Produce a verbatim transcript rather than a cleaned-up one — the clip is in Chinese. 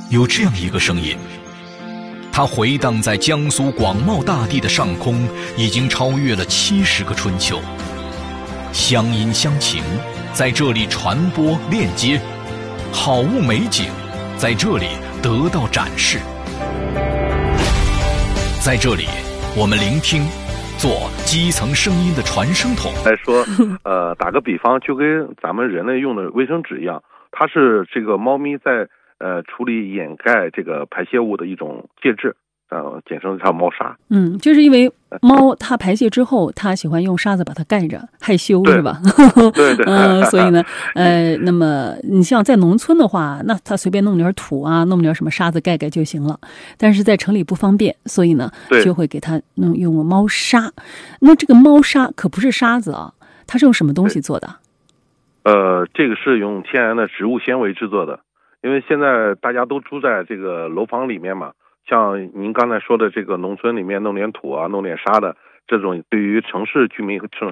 有这样一个声音，它回荡在江苏广袤大地的上空，已经超越了七十个春秋。乡音乡情在这里传播链接，好物美景在这里得到展示。在这里，我们聆听，做基层声音的传声筒。 来说，呃，打个比方，就跟咱们人类用的卫生纸一样，它是这个猫咪在呃处理掩盖这个排泄物的一种介质，呃，简称叫猫砂。 嗯，就是因为猫它排泄之后，它喜欢用沙子把它盖着，害羞是吧？ 对对。 嗯、呃，所以呢，呃，那么你像在农村的话，那它随便弄点土啊，弄点什么沙子盖盖就行了。但是在城里不方便，所以呢，就会给它弄用猫砂。那这个猫砂可不是沙子啊，它是用什么东西做的？ 呃，这个是用天然的植物纤维制作的，因为现在大家都住在这个楼房里面嘛。像您刚才说的这个农村里面弄点土啊弄点沙的，这种对于城市居民和城